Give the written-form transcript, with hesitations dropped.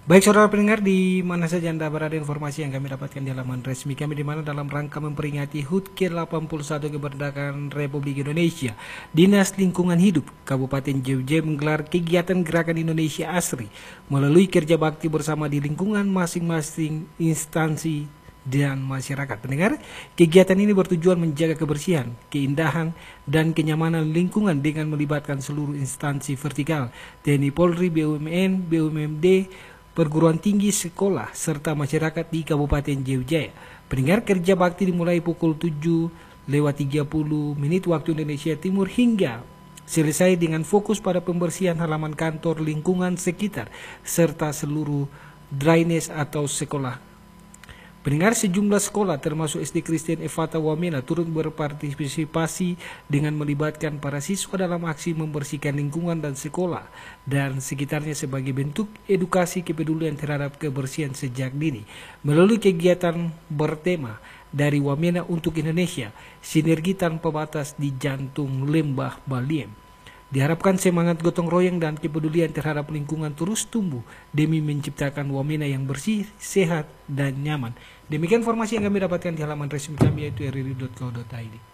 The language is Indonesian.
Baik saudara pendengar, di mana saja Anda berada, informasi yang kami dapatkan di halaman resmi kami, di mana dalam rangka memperingati HUT ke-81 kemerdekaan Republik Indonesia, Dinas Lingkungan Hidup Kabupaten JJ menggelar kegiatan Gerakan Indonesia Asri melalui kerja bakti bersama di lingkungan masing-masing instansi dan masyarakat. Pendengar, kegiatan ini bertujuan menjaga kebersihan, keindahan, dan kenyamanan lingkungan dengan melibatkan seluruh instansi vertikal, TNI Polri, BUMN, BUMD, perguruan tinggi, sekolah, serta masyarakat di Kabupaten Jaya. Pendengar, kerja bakti dimulai pukul 7:30 waktu Indonesia Timur hingga selesai dengan fokus pada pembersihan halaman kantor, lingkungan sekitar, serta seluruh drainase atau sekolah. Pendengar, sejumlah sekolah termasuk SD Kristen Efata Wamena turut berpartisipasi dengan melibatkan para siswa dalam aksi membersihkan lingkungan dan sekolah dan sekitarnya sebagai bentuk edukasi kepedulian terhadap kebersihan sejak dini. Melalui kegiatan bertema Dari Wamena untuk Indonesia, sinergi tanpa batas di jantung lembah Baliem, diharapkan semangat gotong royong dan kepedulian terhadap lingkungan terus tumbuh demi menciptakan Wamena yang bersih, sehat, dan nyaman. Demikian informasi yang kami dapatkan di halaman resmi kami, yaitu rri.co.id.